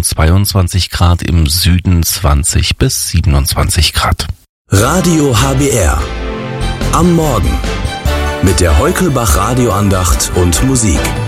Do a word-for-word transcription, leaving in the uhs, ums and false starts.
zweiundzwanzig Grad, im Süden zwanzig bis siebenundzwanzig Grad. Radio H B R. Am Morgen. Mit der Heukelbach Radioandacht und Musik.